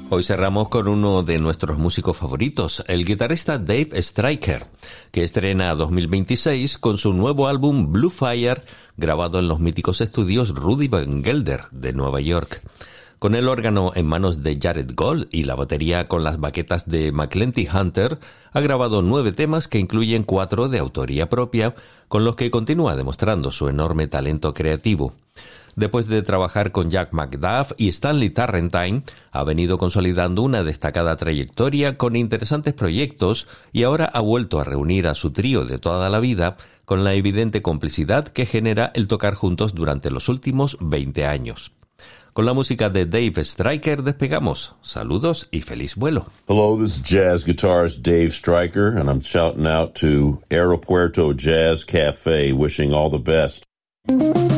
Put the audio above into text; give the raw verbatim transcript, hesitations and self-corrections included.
Hoy cerramos con uno de nuestros músicos favoritos, el guitarrista Dave Stryker, que estrena dos mil veintiséis con su nuevo álbum Blue Fire, grabado en los míticos estudios Rudy Van Gelder de Nueva York. Con el órgano en manos de Jared Gold y la batería con las baquetas de McClenty Hunter, ha grabado nueve temas que incluyen cuatro de autoría propia, con los que continúa demostrando su enorme talento creativo. Después de trabajar con Jack McDuff y Stanley Turrentine, ha venido consolidando una destacada trayectoria con interesantes proyectos y ahora ha vuelto a reunir a su trío de toda la vida con la evidente complicidad que genera el tocar juntos durante los últimos veinte años. Con la música de Dave Stryker despegamos. Saludos y feliz vuelo. Hello, this is jazz guitarist Dave Stryker, and I'm shouting out to Aeropuerto Jazz Cafe, wishing all the best.